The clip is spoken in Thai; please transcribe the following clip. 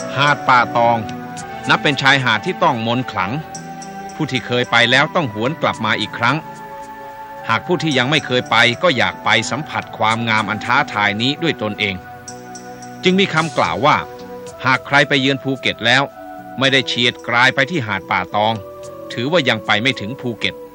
หาดป่าตองนับเป็นชายหาดที่ต้องมนต์ขลังผู้ที่เคยไปแล้วต้องหวนกลับมาอีกครั้งหากผู้ที่ยังไม่เคยไปก็อยากไปสัมผัสความงามอันท้าทายนี้ด้วยตนเองจึงมีคำกล่าวว่าหากใครไปเยือนภูเก็ตแล้วไม่ได้เฉียดกรายไปที่หาดป่าตองถือว่ายังไปไม่ถึงภูเก็ต